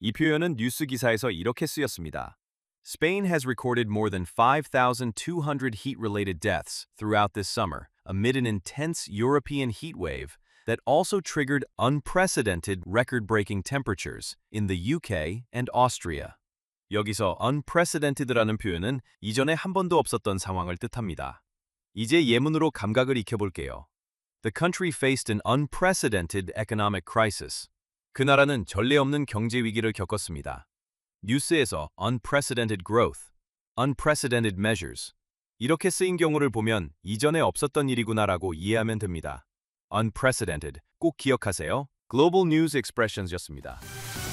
이 표현은 뉴스 기사에서 이렇게 쓰였습니다. Spain has recorded more than 5,200 heat-related deaths throughout this summer, amid an intense European heat wave that also triggered unprecedented record-breaking temperatures in the UK and Austria. 여기서 unprecedented라는 표현은 이전에 한 번도 없었던 상황을 뜻합니다. 이제 예문으로 감각을 익혀볼게요. The country faced an unprecedented economic crisis. 그 나라는 전례 없는 경제 위기를 겪었습니다. 뉴스에서 unprecedented growth, unprecedented measures 이렇게 쓰인 경우를 보면 이전에 없었던 일이구나라고 이해하면 됩니다. unprecedented 꼭 기억하세요. Global News Expressions였습니다.